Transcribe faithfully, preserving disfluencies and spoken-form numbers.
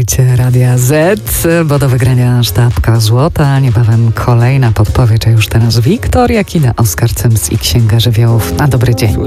Słuchajcie Radia Z, bo do wygrania sztabka złota, niebawem kolejna podpowiedź, a już teraz Wiktoria Kida, Oskar Cyms i Księga Żywiołów. Na dobry dzień.